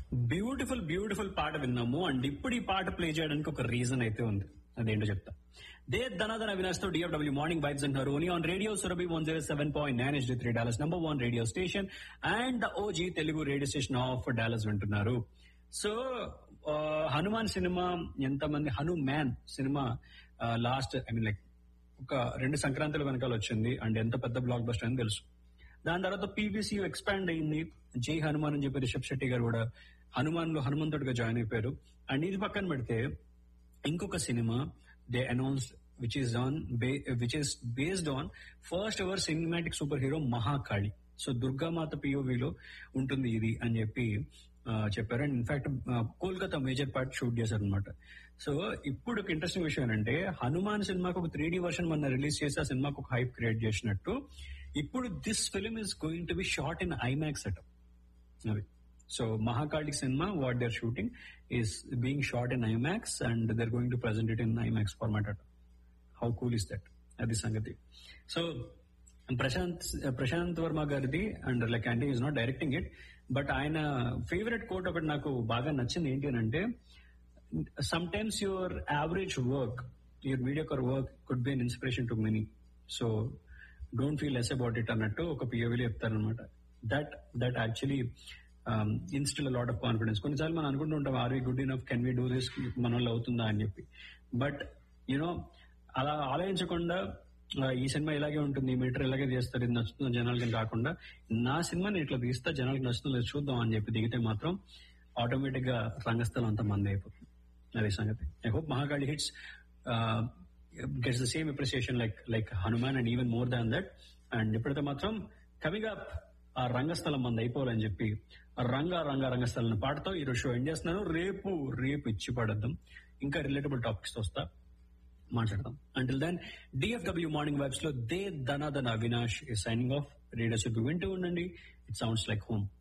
Beautiful beautiful పాట విన్నాము. And ఇప్పుడు ఈ పాట ప్లే చేయడానికి ఒక రీజన్ అయితే ఉంది, అదేంటో చెప్తా. దే ధనాధన అవినాష్ తో డిఎఫ్డబ్ల్యూ మార్నింగ్ వైబ్స్ అంటారు only on radio Surabhi 107.9 HD3 Dallas number 1 radio station and the OG Telugu radio station of Dallas వింటున్నారు. సో హనుమాన్ సినిమా, ఎంతమంది హనుమాన్ సినిమా లాస్ట్ లైక్ ఒక 2 సంక్రాంతుల వెనకాల వచ్చింది అండ్ ఎంత పెద్ద బ్లాక్ బస్టర్ అని తెలుసు. దాని తర్వాత పీవీసీ ఎక్స్పాండ్ అయింది, జై హనుమాన్ అని చెప్పి రిషబ్ శెట్టి గారు కూడా హనుమాన్ లో హనుమంతుడిగా జాయిన్ అయిపోయారు. అండ్ ఇది పక్కన పెడితే ఇంకొక cinema they announced which is based on first ever cinematic super hero Mahakali. So Durgamata పిఓవిలో ఉంటుంది ఇది అని చెప్పి చెప్పారు. And in fact Kolkata major part shoot చేశారు అనమాట. సో ఇప్పుడు ఒక ఇంట్రెస్టింగ్ విషయం ఏంటంటే హనుమాన్ సినిమాకి ఒక 3D వర్షన్ మొన్న రిలీజ్ చేసి ఆ సినిమాకి ఒక హైప్ క్రియేట్ చేసినట్టు ఇప్పుడు this film is going to be short in IMAX setup. అది so Mahakali cinema what there shooting is being short in IMAX and there going to present it in IMAX format అట. How cool is that, అది సంగతి. So Prashanth Varma గారిది and like అంటే is not directing it, but ఆయన favourite coat ఒకటి నాకు బాగా నచ్చింది. ఏంటి అని అంటే some times your average work, your mediocre work could be an inspiration to many, so don't feel less about it అన్నట్టు ఒక పిఓవిలో చెప్తారనమాట. That actually instil lot of confidence. కొన్నిసార్లు మనం అనుకుంటూ ఉంటాం are we good enough, can we do this, మన వల్ల అవుతుందా అని చెప్పి. బట్ యునో అలా ఆలోచించకుండా ఈ సినిమా ఇలాగే ఉంటుంది, మీటర్ ఇలాగే చేస్తారు, ఇది నచ్చుతుంది జనాలకి కాకుండా నా సినిమాని ఇట్లా తీస్తా జనాలకి నచ్చుతుందో చూద్దాం అని చెప్పి దిగితే మాత్రం ఆటోమేటిక్ గా రంగస్థలం అంతా మంది అయిపోతుంది. అదే సంగతి. I hope Mahakali hits gets the same appreciation like Hanuman and even more than that. And ఇప్పుడైతే మాత్రం కమింగ్ అప్ ఆ రంగస్థలం మంది అయిపోవాలని చెప్పి రంగస్థలం పాటతో ఈరోజు షో ఎండ్ చేస్తున్నాను. రేపు ఇచ్చి పడద్దాం, ఇంకా రిలేటబుల్ టాపిక్స్ తో వస్తా, మాట్లాడదాం. Until then DFW morning vibes లో they ధనాధన Avinash signing off. Radio చెప్పి వింటూ ఉండండి, ఇట్ సౌండ్స్ లైక్ హోమ్.